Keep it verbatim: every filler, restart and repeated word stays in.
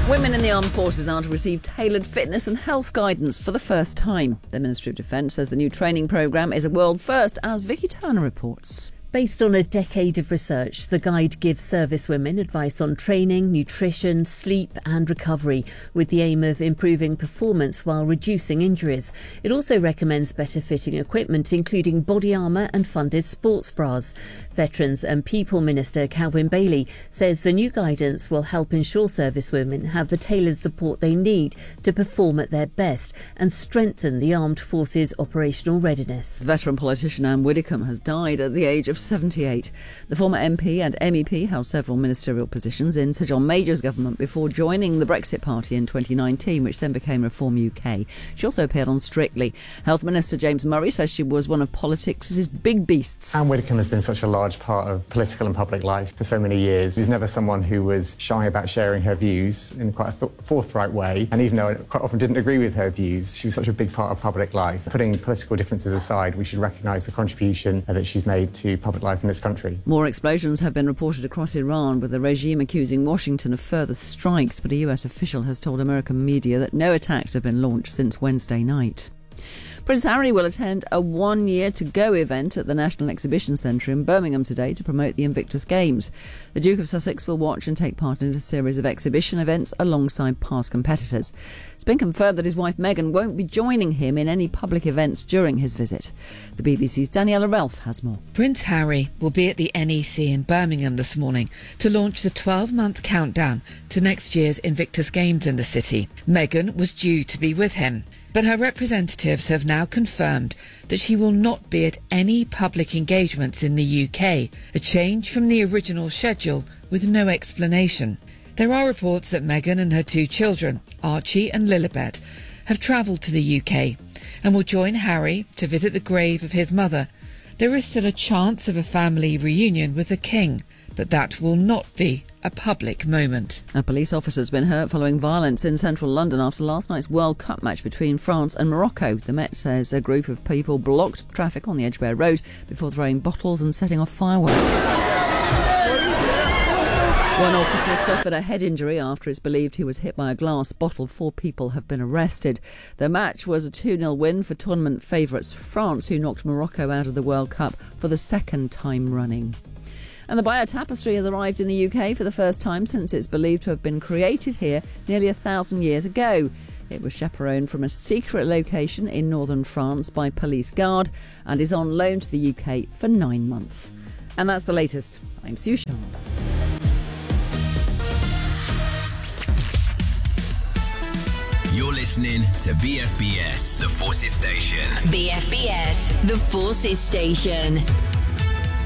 Women in the armed forces are to receive tailored fitness and health guidance for the first time. The Ministry of Defence says the new training programme is a world first, as Vicky Turner reports. Based on a decade of research, the guide gives servicewomen advice on training, nutrition, sleep and recovery, with the aim of improving performance while reducing injuries. It also recommends better fitting equipment, including body armour and funded sports bras. Veterans and People Minister Calvin Bailey says the new guidance will help ensure servicewomen have the tailored support they need to perform at their best and strengthen the armed forces' operational readiness. Veteran politician Anne Widdecombe has died at the age of seventy-eight. The former M P and M E P held several ministerial positions in Sir John Major's government before joining the Brexit Party in twenty nineteen, which then became Reform U K. She also appeared on Strictly. Health Minister James Murray says she was one of politics' big beasts. Anne Widdecombe has been such a large part of political and public life for so many years. She's never someone who was shy about sharing her views in quite a th- forthright way. And even though I quite often didn't agree with her views, she was such a big part of public life. Putting political differences aside, we should recognise the contribution that she's made to public life in this country. More explosions have been reported across Iran, with the regime accusing Washington of further strikes, but a U S official has told American media that no attacks have been launched since Wednesday night. Prince Harry will attend a One Year to Go event at the National Exhibition Centre in Birmingham today to promote the Invictus Games. The Duke of Sussex will watch and take part in a series of exhibition events alongside past competitors. It's been confirmed that his wife Meghan won't be joining him in any public events during his visit. The B B C's Daniela Relf has more. Prince Harry will be at the N E C in Birmingham this morning to launch the twelve-month countdown to next year's Invictus Games in the city. Meghan was due to be with him, but her representatives have now confirmed that she will not be at any public engagements in the U K, a change from the original schedule with no explanation. There are reports that Meghan and her two children, Archie and Lilibet, have travelled to the U K and will join Harry to visit the grave of his mother. There is still a chance of a family reunion with the King, but that will not be a public moment. A police officer's been hurt following violence in central London after last night's World Cup match between France and Morocco. The Met says a group of people blocked traffic on the Edgware Road before throwing bottles and setting off fireworks. One officer suffered a head injury after it's believed he was hit by a glass bottle. Four people have been arrested. The match was a two nil win for tournament favourites France, who knocked Morocco out of the World Cup for the second time running. And the Bayeux Tapestry has arrived in the U K for the first time since it's believed to have been created here nearly a thousand years ago. It was chaperoned from a secret location in northern France by police guard and is on loan to the U K for nine months. And that's the latest. I'm Sue Shaw. You're listening to B F B S, the Forces Station. B F B S, the Forces Station.